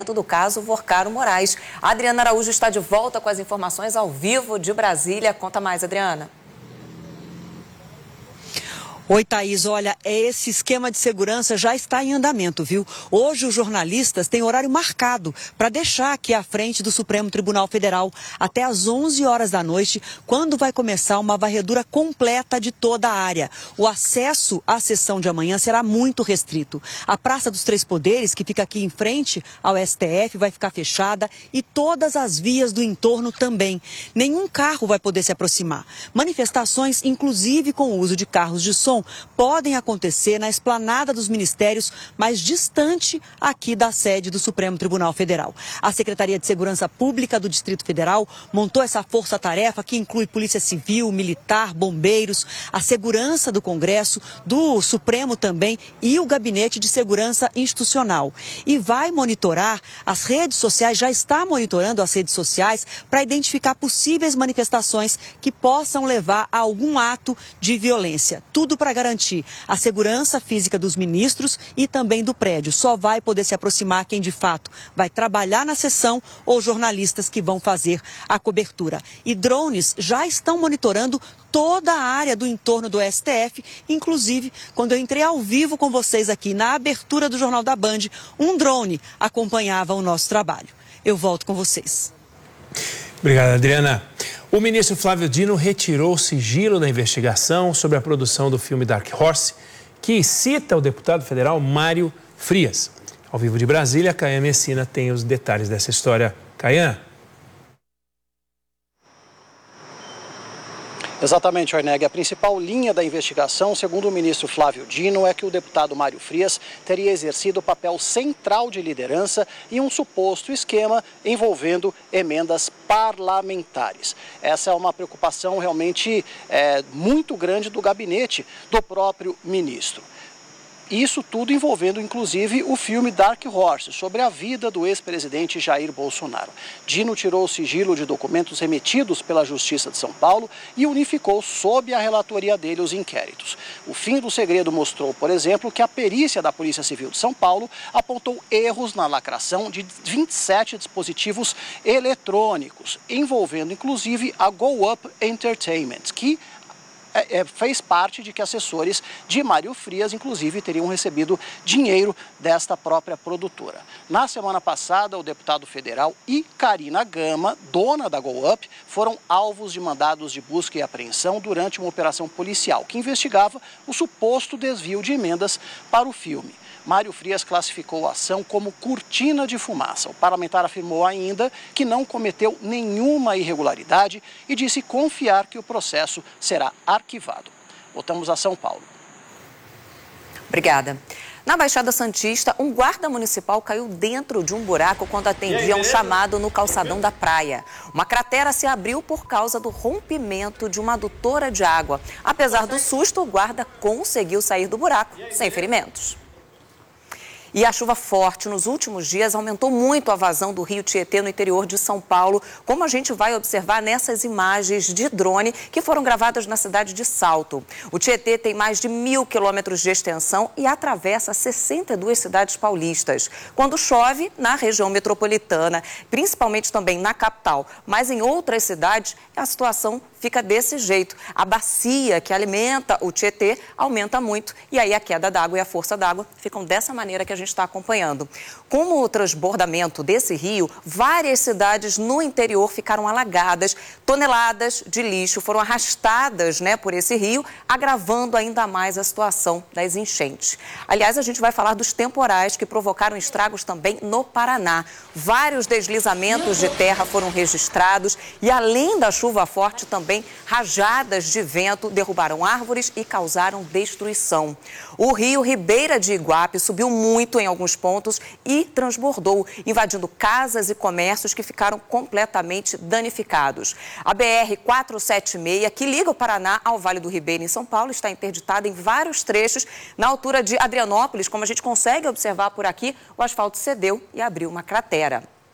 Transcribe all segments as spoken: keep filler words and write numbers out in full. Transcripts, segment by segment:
julgamento do caso Worcaro Moraes. A Adriana Araújo está de volta com as informações ao vivo de Brasília. Conta mais, Adriana. Oi, Thaís. Olha, esse esquema de segurança já está em andamento, viu? Hoje os jornalistas têm horário marcado para deixar aqui à frente do Supremo Tribunal Federal até às onze horas da noite, quando vai começar uma varredura completa de toda a área. O acesso à sessão de amanhã será muito restrito. A Praça dos Três Poderes, que fica aqui em frente ao S T F, vai ficar fechada e todas as vias do entorno também. Nenhum carro vai poder se aproximar. Manifestações, inclusive com o uso de carros de som, podem acontecer na esplanada dos ministérios, mais distante aqui da sede do Supremo Tribunal Federal. A Secretaria de Segurança Pública do Distrito Federal montou essa força-tarefa que inclui Polícia Civil, Militar, Bombeiros, a segurança do Congresso, do Supremo também e o Gabinete de Segurança Institucional. E vai monitorar as redes sociais, já está monitorando as redes sociais para identificar possíveis manifestações que possam levar a algum ato de violência. Tudo para garantir a segurança física dos ministros e também do prédio. Só vai poder se aproximar quem de fato vai trabalhar na sessão ou jornalistas que vão fazer a cobertura. E drones já estão monitorando toda a área do entorno do S T F, inclusive quando eu entrei ao vivo com vocês aqui na abertura do Jornal da Band, um drone acompanhava o nosso trabalho. Eu volto com vocês. Obrigado, Adriana. O ministro Flávio Dino retirou o sigilo da investigação sobre a produção do filme Dark Horse, que cita o deputado federal Mário Frias. Ao vivo de Brasília, Caian Messina tem os detalhes dessa história. Caian. Exatamente, Orneg. A principal linha da investigação, segundo o ministro Flávio Dino, é que o deputado Mário Frias teria exercido o papel central de liderança em um suposto esquema envolvendo emendas parlamentares. Essa é uma preocupação realmente é, muito grande do gabinete do próprio ministro. Isso tudo envolvendo, inclusive, o filme Dark Horse, sobre a vida do ex-presidente Jair Bolsonaro. Dino tirou o sigilo de documentos remetidos pela Justiça de São Paulo e unificou sob a relatoria dele os inquéritos. O fim do segredo mostrou, por exemplo, que a perícia da Polícia Civil de São Paulo apontou erros na lacração de vinte e sete dispositivos eletrônicos, envolvendo, inclusive, a Go Up Entertainment, que É, fez parte de que assessores de Mário Frias, inclusive, teriam recebido dinheiro desta própria produtora. Na semana passada, o deputado federal e Karina Gama, dona da Go Up, foram alvos de mandados de busca e apreensão durante uma operação policial que investigava o suposto desvio de emendas para o filme. Mário Frias classificou a ação como cortina de fumaça. O parlamentar afirmou ainda que não cometeu nenhuma irregularidade e disse confiar que o processo será arquivado. Voltamos a São Paulo. Obrigada. Na Baixada Santista, um guarda municipal caiu dentro de um buraco quando atendia um chamado no calçadão da praia. Uma cratera se abriu por causa do rompimento de uma adutora de água. Apesar do susto, o guarda conseguiu sair do buraco sem ferimentos. E a chuva forte nos últimos dias aumentou muito a vazão do rio Tietê no interior de São Paulo, como a gente vai observar nessas imagens de drone que foram gravadas na cidade de Salto. O Tietê tem mais de mil quilômetros de extensão e atravessa sessenta e duas cidades paulistas. Quando chove, na região metropolitana, principalmente também na capital, mas em outras cidades, a situação fica desse jeito. A bacia que alimenta o Tietê aumenta muito e aí a queda d'água e a força d'água ficam dessa maneira que a gente está acompanhando. Com o transbordamento desse rio, várias cidades no interior ficaram alagadas, toneladas de lixo foram arrastadas, né, por esse rio, agravando ainda mais a situação das enchentes. Aliás, a gente vai falar dos temporais que provocaram estragos também no Paraná. Vários deslizamentos de terra foram registrados e, além da chuva forte, também rajadas de vento derrubaram árvores e causaram destruição. O rio Ribeira de Iguape subiu muito em alguns pontos e transbordou, invadindo casas e comércios que ficaram completamente danificados. A B R quatrocentos e setenta e seis, que liga o Paraná ao Vale do Ribeira, em São Paulo, está interditada em vários trechos. Na altura de Adrianópolis, como a gente consegue observar por aqui, o asfalto cedeu e abriu uma cratera.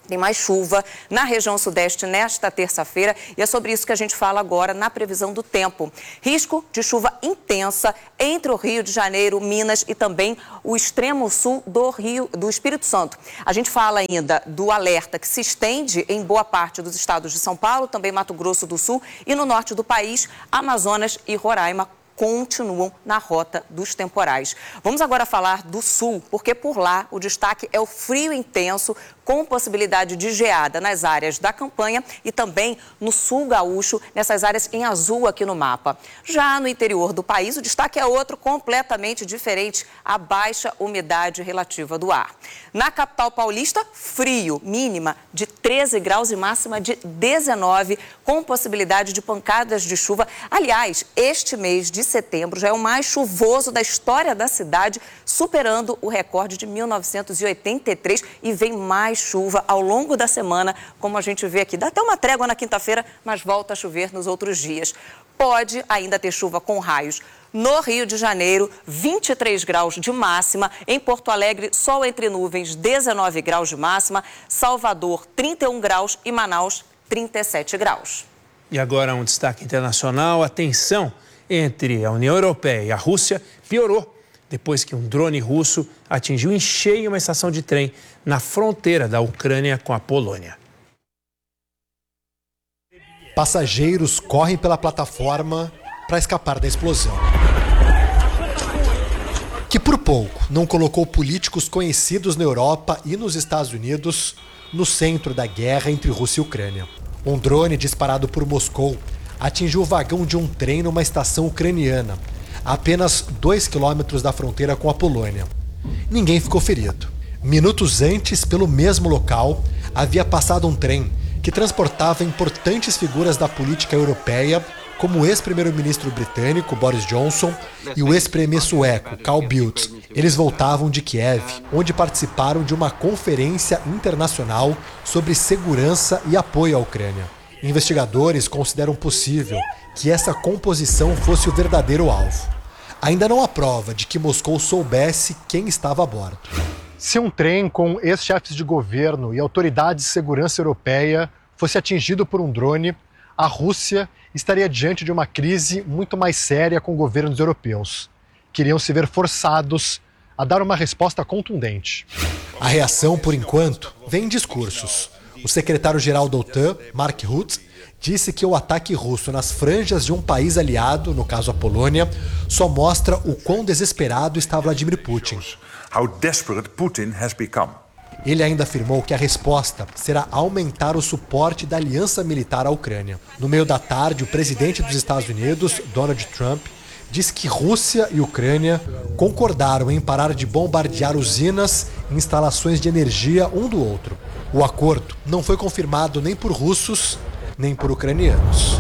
Tem mais chuva na região sudeste nesta terça-feira e é sobre isso que a gente fala agora na previsão do tempo. Risco de chuva intensa entre o Rio de Janeiro, Minas e também o extremo sul do Rio do Espírito Santo. A gente fala ainda do alerta que se estende em boa parte dos estados de São Paulo, também Mato Grosso do Sul e no norte do país, Amazonas e Roraima continuam na rota dos temporais. Vamos agora falar do sul, porque por lá o destaque é o frio intenso, com possibilidade de geada nas áreas da Campanha e também no sul gaúcho, nessas áreas em azul aqui no mapa. Já no interior do país, o destaque é outro, completamente diferente, a baixa umidade relativa do ar. Na capital paulista, frio, mínima de treze graus e máxima de dezenove, com possibilidade de pancadas de chuva. Aliás, este mês de setembro já é o mais chuvoso da história da cidade, superando o recorde de mil novecentos e oitenta e três e vem mais chuva ao longo da semana, como a gente vê aqui. Dá até uma trégua na quinta-feira, mas volta a chover nos outros dias. Pode ainda ter chuva com raios no Rio de Janeiro, vinte e três graus de máxima. Em Porto Alegre, sol entre nuvens, dezenove graus de máxima. Salvador, trinta e um graus e Manaus, trinta e sete graus. E agora um destaque internacional. A tensão entre a União Europeia e a Rússia piorou depois que um drone russo atingiu em cheio uma estação de trem na fronteira da Ucrânia com a Polônia. Passageiros correm pela plataforma para escapar da explosão, que por pouco não colocou políticos conhecidos na Europa e nos Estados Unidos no centro da guerra entre Rússia e Ucrânia. Um drone disparado por Moscou atingiu o vagão de um trem numa estação ucraniana, a apenas dois quilômetros da fronteira com a Polônia. Ninguém ficou ferido. Minutos antes, pelo mesmo local, havia passado um trem que transportava importantes figuras da política europeia, como o ex-primeiro-ministro britânico Boris Johnson e o ex-premier sueco Carl Bildt. Eles voltavam de Kiev, onde participaram de uma conferência internacional sobre segurança e apoio à Ucrânia. Investigadores consideram possível que essa composição fosse o verdadeiro alvo. Ainda não há prova de que Moscou soubesse quem estava a bordo. Se um trem com ex-chefes de governo e autoridades de segurança europeia fosse atingido por um drone, a Rússia estaria diante de uma crise muito mais séria com governos europeus, que iriam se ver forçados a dar uma resposta contundente. A reação, por enquanto, vem em discursos. O secretário-geral da OTAN, Mark Rutte, disse que o ataque russo nas franjas de um país aliado, no caso a Polônia, só mostra o quão desesperado está Vladimir Putin. How desperate Putin has become. Ele ainda afirmou que a resposta será aumentar o suporte da aliança militar à Ucrânia. No meio da tarde, o presidente dos Estados Unidos, Donald Trump, disse que Rússia e Ucrânia concordaram em parar de bombardear usinas e instalações de energia um do outro. O acordo não foi confirmado nem por russos, nem por ucranianos.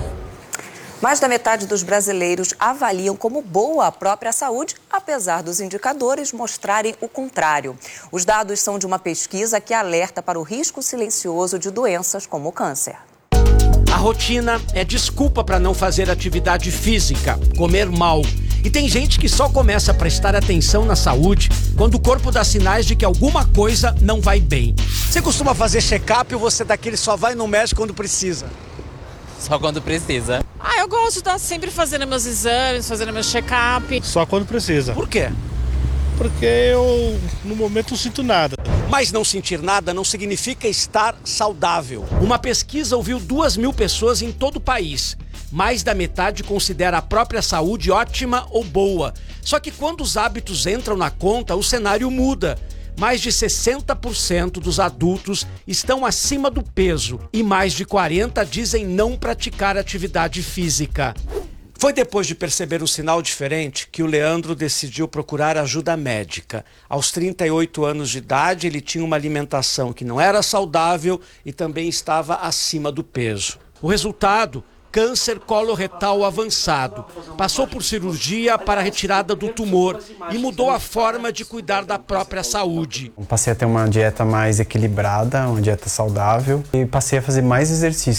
Mais da metade dos brasileiros avaliam como boa a própria saúde, apesar dos indicadores mostrarem o contrário. Os dados são de uma pesquisa que alerta para o risco silencioso de doenças como o câncer. A rotina é desculpa para não fazer atividade física, comer mal. E tem gente que só começa a prestar atenção na saúde quando o corpo dá sinais de que alguma coisa não vai bem. Você costuma fazer check-up ou você é daquele só vai no médico quando precisa? Só quando precisa. Ah, eu gosto de estar sempre fazendo meus exames, fazendo meu check-up. Só quando precisa. Por quê? Porque eu, no momento, não sinto nada. Mas não sentir nada não significa estar saudável. Uma pesquisa ouviu duas mil pessoas em todo o país. Mais da metade considera a própria saúde ótima ou boa. Só que quando os hábitos entram na conta, o cenário muda. Mais de sessenta por cento dos adultos estão acima do peso e mais de quarenta por cento dizem não praticar atividade física. Foi depois de perceber um sinal diferente que o Leandro decidiu procurar ajuda médica. Aos trinta e oito anos de idade, ele tinha uma alimentação que não era saudável e também estava acima do peso. O resultado? Câncer coloretal avançado. Passou por cirurgia para a retirada do tumor e mudou a forma de cuidar da própria saúde. Passei a ter uma dieta mais equilibrada, uma dieta saudável e passei a fazer mais exercícios. O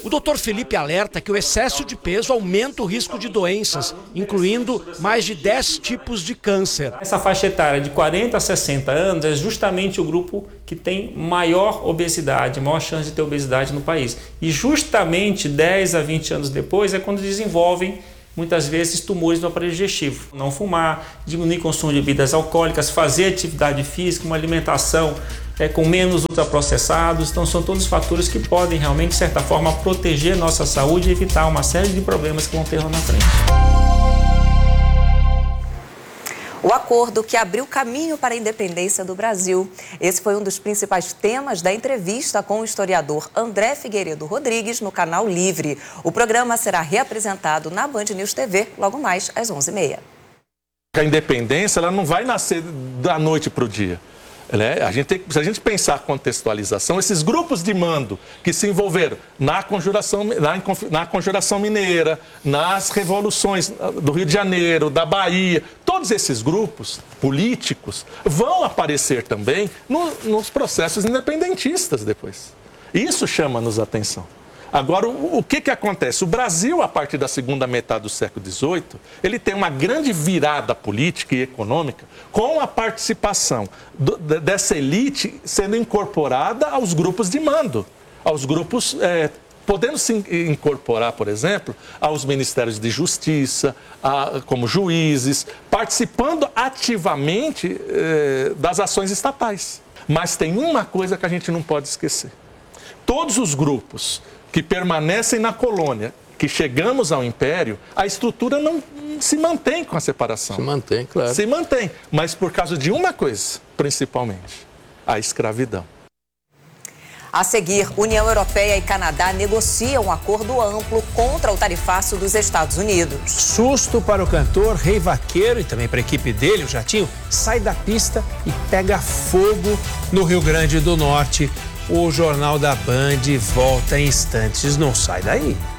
O doutor Felipe alerta que o excesso de peso aumenta o risco de doenças, incluindo mais de dez tipos de câncer. Essa faixa etária de quarenta a sessenta anos é justamente o grupo que tem maior obesidade, maior chance de ter obesidade no país. E justamente dez a vinte anos depois é quando desenvolvem muitas vezes tumores no aparelho digestivo. Não fumar, diminuir o consumo de bebidas alcoólicas, fazer atividade física, uma alimentação é, com menos ultraprocessados. Então são todos fatores que podem realmente, de certa forma, proteger nossa saúde e evitar uma série de problemas que vão ter lá na frente. O acordo que abriu caminho para a independência do Brasil. Esse foi um dos principais temas da entrevista com o historiador André Figueiredo Rodrigues no Canal Livre. O programa será reapresentado na Band News T V logo mais às onze e meia. A independência ela não vai nascer da noite para o dia. Né? A gente tem, se a gente pensar a contextualização, esses grupos de mando que se envolveram na conjuração, na, na conjuração mineira, nas revoluções do Rio de Janeiro, da Bahia, todos esses grupos políticos vão aparecer também no, nos processos independentistas depois. Isso chama-nos a atenção. Agora, o, o que, que acontece? O Brasil, a partir da segunda metade do século dezoito, ele tem uma grande virada política e econômica com a participação do, dessa elite sendo incorporada aos grupos de mando, aos grupos, é, podendo se incorporar, por exemplo, aos ministérios de justiça, a, como juízes, participando ativamente é, das ações estatais. Mas tem uma coisa que a gente não pode esquecer. Todos os grupos que permanecem na colônia, que chegamos ao império, a estrutura não se mantém com a separação. Se mantém, claro. Se mantém, mas por causa de uma coisa, principalmente, a escravidão. A seguir, União Europeia e Canadá negociam um acordo amplo contra o tarifaço dos Estados Unidos. Susto para o cantor Rei Vaqueiro e também para a equipe dele, o Jatinho, sai da pista e pega fogo no Rio Grande do Norte. O Jornal da Band volta em instantes. Não sai daí.